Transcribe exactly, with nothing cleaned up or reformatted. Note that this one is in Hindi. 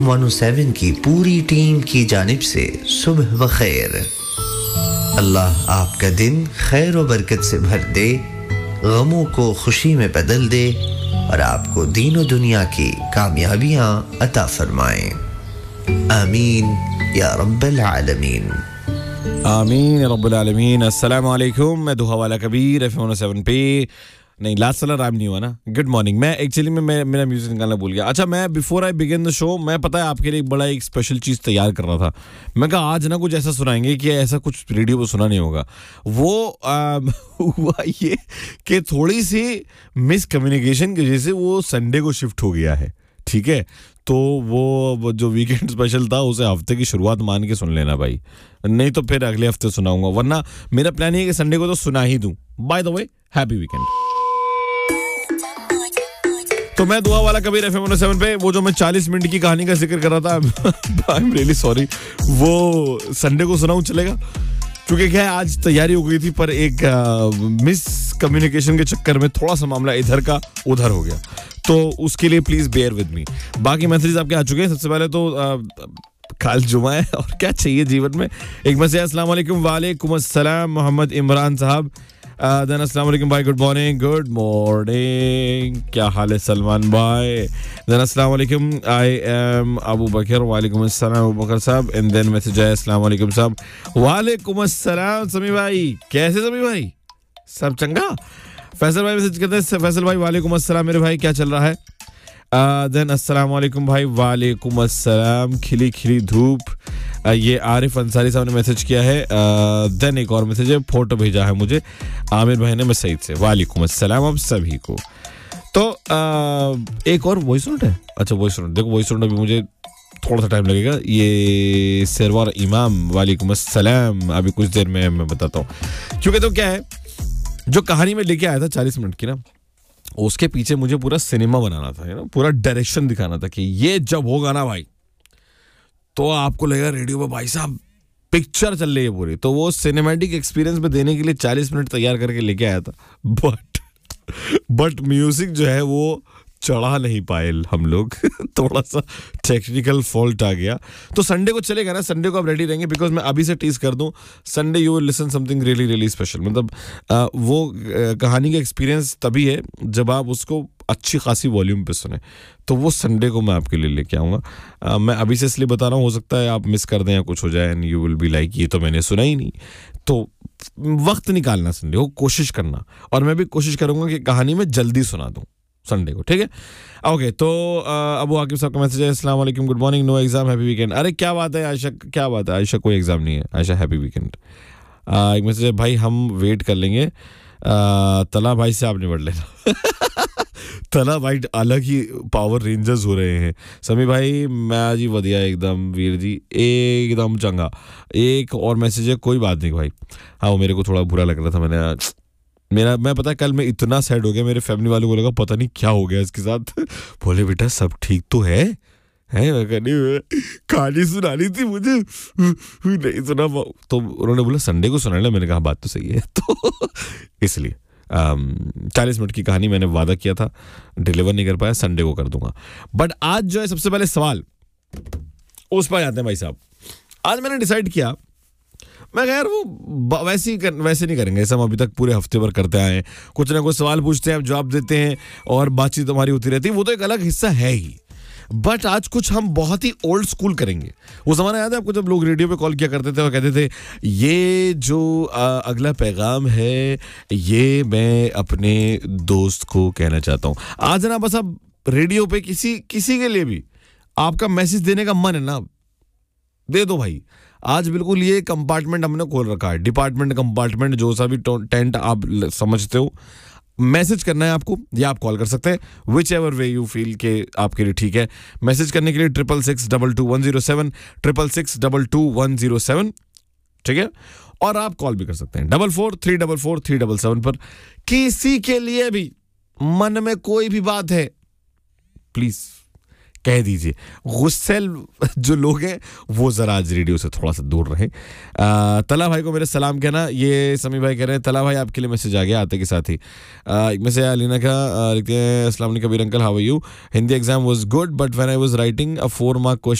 वन ओ सेवन की पूरी टीम की जानिब से सुबह व खैर। अल्लाह आपका दिन खैर व बरकत से भर दे, गमों को खुशी में बदल दे और आपको दीन और दुनिया की कामयाबियां अता फरमाए। आमीन या रब्बल आलमीन। आमीन या रब्बल आलमीन। अस्सलाम वालेकुम, मैं दुआ वाला Kabir F one O seven पे नहीं लास्ट वाला राम नहीं हुआ ना। Good morning. मैं एक्चुअली में मैं मेरा म्यूजिक निकालना भूल गया। अच्छा, मैं before I begin the show मैं पता है आपके लिए एक बड़ा एक स्पेशल चीज़ तैयार कर रहा था। मैं कहा आज ना कुछ ऐसा सुनाएंगे कि ऐसा कुछ रेडियो पर सुना नहीं होगा। वो आ, हुआ ये कि थोड़ी सी मिसकम्युनिकेशन की वजह से वो संडे को शिफ्ट हो गया है। ठीक है, तो वो, वो जो वीकेंड स्पेशल था उसे हफ्ते की शुरुआत मान के सुन लेना भाई, नहीं तो फिर अगले हफ्ते सुनाऊंगा। वरना मेरा प्लान है कि संडे को तो सुना ही दूं। By the way, happy weekend. तो मैं दुआ वाला Kabir F one O seven पे वो जो मैं चालीस मिनट की कहानी का जिक्र कर रहा था, आई एम रियली सॉरी, वो संडे को सुनाऊं चलेगा? क्योंकि क्या है, आज तैयारी हो गई थी पर एक मिस कम्युनिकेशन के चक्कर में थोड़ा सा मामला इधर का उधर हो गया, तो उसके लिए प्लीज बेयर विद मी। बाकी मैसेजेस आपके आ चुके हैं। सबसे पहले तो आ, कल जुमा है और क्या चाहिए जीवन में। एक मैसेज, अस्सलाम वालेकुम। वालेकुम अस्सलाम मोहम्मद इमरान साहब। देन अस्सलाम वालेकुम भाई, गुड मॉर्निंग। गुड मॉर्निंग, क्या हाल है सलमान भाई? देन अस्सलाम वालेकुम, आई एम अबू बकर। वालेकुम अस्सलाम अबू बकर साहब। एंड देन मैसेज है, अस्सलाम वालेकुम साहब। वालेकुम अस्सलाम समी भाई, कैसे समी भाई? सब चंगा? फैसल भाई मैसेज करते हैं, फैसल भाई वालेकुम अस्सलाम मेरे भाई, क्या चल रहा है? देन अस्सलाम वालेकुम भाई। वालेकुम अस्सलाम, खिली खिली धूप। uh, ये आरिफ अंसारी साहब ने मैसेज किया है। देन uh, एक और मैसेज है, फोटो भेजा है मुझे आमिर भाई ने मसईद से। वालेकुम अस्सलाम आप सभी को। तो uh, एक और वॉइस नोट है। अच्छा, वॉइस नोट देखो, वॉइस नोट अभी मुझे थोड़ा सा टाइम लगेगा। ये सरवर इमाम, वालेकुम अस्सलाम, अभी कुछ देर में मैं बताता हूँ। क्योंकि तो क्या है, जो कहानी में लेके आया था चालीस मिनट की ना, उसके पीछे मुझे पूरा सिनेमा बनाना था, ना पूरा डायरेक्शन दिखाना था कि ये जब होगा ना भाई तो आपको लगेगा रेडियो पर भाई साहब पिक्चर चल रही है पूरी। तो वो सिनेमैटिक एक्सपीरियंस में देने के लिए चालीस मिनट तैयार करके लेके आया था। बट बट म्यूजिक जो है वो चढ़ा नहीं पाए हम लोग। थोड़ा सा टेक्निकल फॉल्ट आ गया। तो संडे को चलेगा ना, संडे को आप रेडी रहेंगे? बिकॉज मैं अभी से टीज कर दूं, Sunday you will listen something really really special. मतलब आ, वो आ, कहानी का एक्सपीरियंस तभी है जब आप उसको अच्छी खासी वॉल्यूम पे सुने। तो वो संडे को मैं आपके लिए लेके आऊँगा। मैं अभी से इसलिए बता रहा हूँ, हो सकता है आप मिस कर दें या कुछ हो जाए and you will be like ये तो मैंने सुना ही नहीं। तो वक्त निकालना संडे को, कोशिश करना, और मैं भी कोशिश करूँगा कि कहानी में जल्दी सुना दूँ संडे को। ठीक है, ओके। तो अबू आकिब साहब का मैसेज है, अस्सलाम वालेकुम, good morning, no exam, happy weekend. अरे क्या बात है आयशा, क्या बात है आयशा, कोई एग्जाम नहीं है आयशा, हैप्पी वीकेंड। एक मैसेज है, भाई हम वेट कर लेंगे, आ, तला भाई से आप निपट लेना। तला भाई अलग ही पावर रेंजर्स हो रहे हैं। समी भाई मैं जी वधिया एकदम, वीर जी एकदम चंगा। एक और मैसेज है, कोई बात नहीं भाई। हाँ, वो मेरे को थोड़ा बुरा लग रहा था, मैंने मेरा मैं पता है कल मैं इतना सैड हो गया, मेरे फैमिली वालों को लगा पता नहीं क्या हो गया इसके साथ। बोले बेटा सब ठीक तो है, है? कहानी सुनानी थी मुझे, नहीं सुना। तो उन्होंने बोला संडे को सुना ले। मैंने कहा बात तो सही है। तो इसलिए चालीस मिनट की कहानी मैंने वादा किया था, डिलीवर नहीं कर पाया, संडे को कर दूंगा। बट आज जो है सबसे पहले सवाल उस पर आते हैं भाई साहब। आज मैंने डिसाइड किया, मैं यार वो वैसे ही कर, वैसे नहीं करेंगे ऐसा हम अभी तक पूरे हफ्ते भर करते आए हैं। कुछ ना कुछ सवाल पूछते हैं, आप जवाब देते हैं और बातचीत हमारी होती रहती है, वो तो एक अलग हिस्सा है ही। बट आज कुछ हम बहुत ही ओल्ड स्कूल करेंगे। वो ज़माना याद है आपको जब लोग रेडियो पे कॉल किया करते थे और कहते थे ये जो आ, अगला पैगाम है ये मैं अपने दोस्त को कहना चाहता हूँ। आज ना बस आप रेडियो पे किसी किसी के लिए भी आपका मैसेज देने का मन है ना, दे दो भाई। आज बिल्कुल ये कंपार्टमेंट हमने खोल रखा है, डिपार्टमेंट कंपार्टमेंट, जो सा भी टेंट आप समझते हो। मैसेज करना है आपको या आप कॉल कर सकते हैं, which ever way you feel के आपके लिए ठीक है। मैसेज करने के लिए triple six double two one zero seven triple six double two one zero seven, ठीक है। और आप कॉल भी कर सकते हैं double four three double four three double seven पर। किसी के लिए भी मन में कोई भी बात है, प्लीज कह दीजिए। गुस्सेल जो लोग हैं वो ज़रा आज रेडियो से थोड़ा सा दूर रहें। आ, तला भाई को मेरे सलाम कहना। ये समी भाई कह रहे हैं तला भाई आपके लिए मैसेज आ गया आते के साथ ही। आ, एक में से अलीना का आ, लिखते हैं अस्सलाम वालेकुम Kabir uncle, how are you? Hindi exam was good but when I was writing a four mark